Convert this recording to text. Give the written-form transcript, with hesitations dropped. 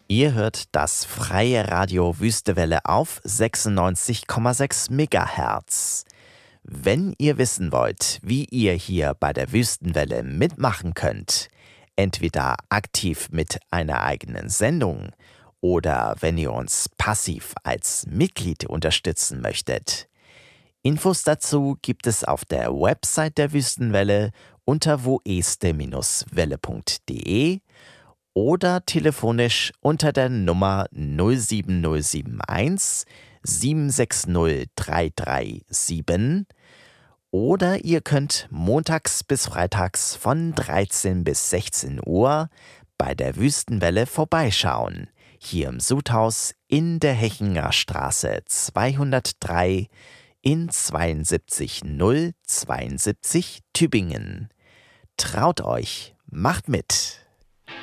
Ihr hört das freie Radio Wüstewelle auf 96,6 Megahertz. Wenn ihr wissen wollt, wie ihr hier bei der Wüstenwelle mitmachen könnt, entweder aktiv mit einer eigenen Sendung oder wenn ihr uns passiv als Mitglied unterstützen möchtet. Infos dazu gibt es auf der Website der Wüstenwelle unter woeste-welle.de oder telefonisch unter der Nummer 07071 760 337 oder ihr könnt montags bis freitags von 13 bis 16 Uhr bei der Wüstenwelle vorbeischauen, hier im Sudhaus in der Hechinger Straße 203 in 72072 Tübingen. Traut euch, macht mit!